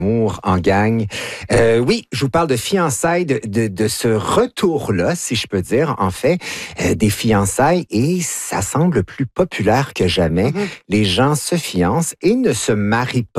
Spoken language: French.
Amour en gang. Oui, je vous parle de fiançailles, de ce retour-là, si je peux dire, en fait, des fiançailles, et ça semble plus populaire que jamais. Mhm. Les gens se fiancent et ne se marient pas.